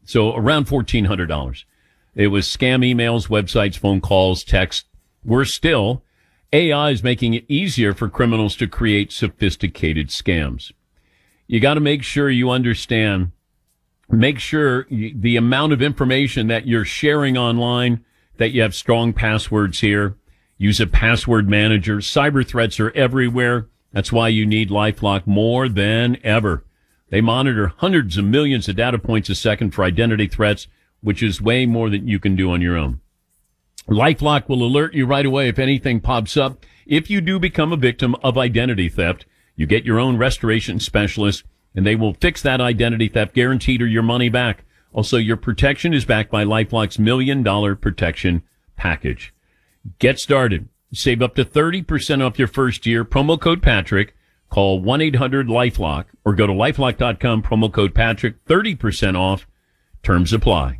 So around $1,400. It was scam emails, websites, phone calls, text. Worse still, AI is making it easier for criminals to create sophisticated scams. You got to make sure you understand, make sure the amount of information that you're sharing online, that you have strong passwords here. Use a password manager. Cyber threats are everywhere. That's why you need LifeLock more than ever. They monitor hundreds of millions of data points a second for identity threats, which is way more than you can do on your own. LifeLock will alert you right away if anything pops up. If you do become a victim of identity theft, you get your own restoration specialist, and they will fix that identity theft guaranteed or your money back. Also, your protection is backed by LifeLock's $1 million protection package. Get started. Save up to 30% off your first year. Promo code Patrick. Call 1-800-LifeLock or go to LifeLock.com. Promo code Patrick. 30% off. Terms apply.